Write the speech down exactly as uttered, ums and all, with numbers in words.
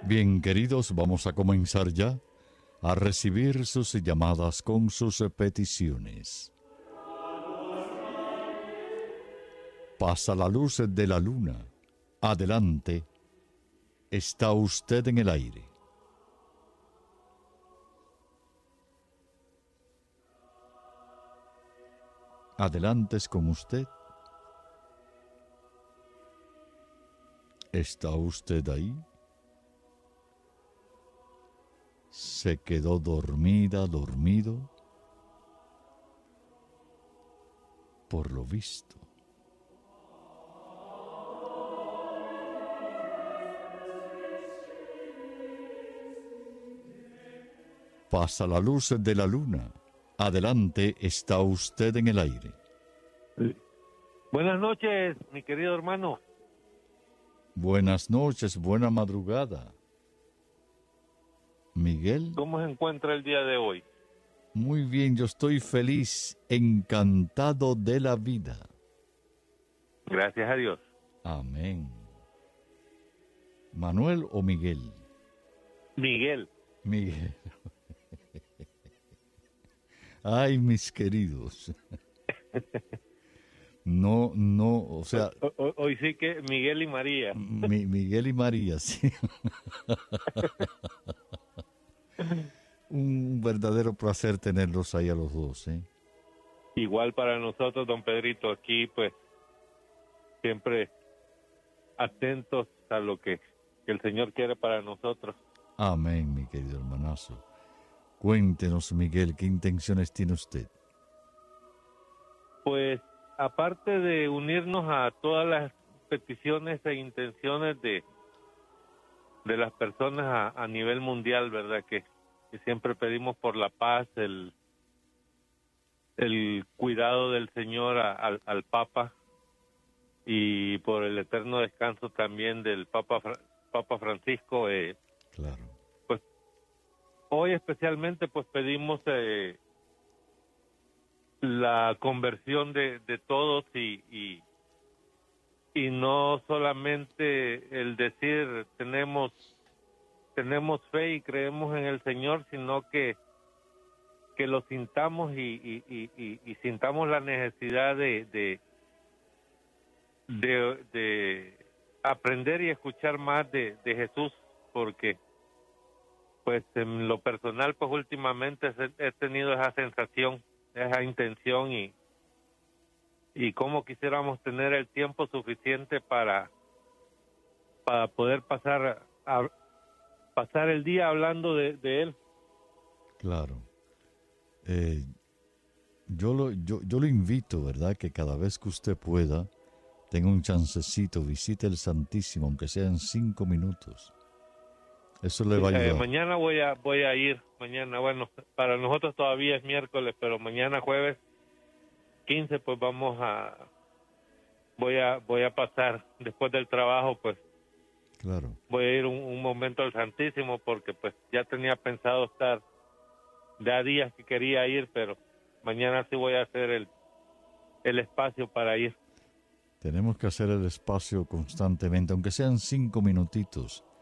Bien, queridos, vamos a comenzar ya a recibir sus llamadas con sus peticiones. Pasa la luz de la luna. Adelante. Está usted en el aire. Adelante es con usted. ¿Está usted ahí? ¿Se quedó dormida, dormido? Por lo visto. Pasa la luz de la luna. Adelante, está usted en el aire. Buenas noches, mi querido hermano. Buenas noches, buena madrugada. Miguel. ¿Cómo se encuentra el día de hoy? Muy bien, yo estoy feliz, encantado de la vida. Gracias a Dios. Amén. ¿Manuel o Miguel? Miguel. Miguel. Ay, mis queridos. No, no, o sea... Hoy, hoy sí que Miguel y María. Mi, Miguel y María, sí. Un verdadero placer tenerlos ahí a los dos, ¿eh? Igual para nosotros, don Pedrito, aquí pues siempre atentos a lo que, que el Señor quiere para nosotros. Amén, mi querido hermanazo. Cuéntenos, Miguel, ¿qué intenciones tiene usted? Pues, aparte de unirnos a todas las peticiones e intenciones de, de las personas a, a nivel mundial, ¿verdad? Que, que siempre pedimos por la paz, el, el cuidado del Señor a, al, al Papa y por el eterno descanso también del Papa, Papa Francisco. Eh, claro. Hoy especialmente pues pedimos eh, la conversión de, de todos y, y y no solamente el decir tenemos tenemos fe y creemos en el Señor, sino que que lo sintamos y, y, y, y, y sintamos la necesidad de de, de de aprender y escuchar más de, de Jesús, porque pues en lo personal, pues últimamente he tenido esa sensación, esa intención y y cómo quisiéramos tener el tiempo suficiente para para poder pasar a, pasar el día hablando de, de él. Claro. Eh, yo lo yo yo lo invito, ¿verdad? Que cada vez que usted pueda tenga un chancecito, visite el Santísimo, aunque sean cinco minutos. Eso le va a ayudar. Eh, mañana voy a voy a ir, mañana, bueno, para nosotros todavía es miércoles, pero mañana jueves quince pues vamos a voy a voy a pasar después del trabajo, pues claro. Voy a ir un, un momento al Santísimo porque pues ya tenía pensado estar de días que quería ir, pero mañana sí voy a hacer el el espacio para ir. Tenemos que hacer el espacio constantemente, aunque sean cinco minutitos.